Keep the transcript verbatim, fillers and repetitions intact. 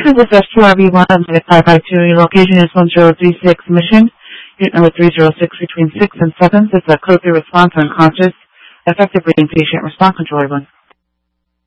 This is S two R B one five five two. Your location is one zero three six Mission. Unit number three zero six between six and seven. This is a code three response unconscious. Effective reading patient response control everyone.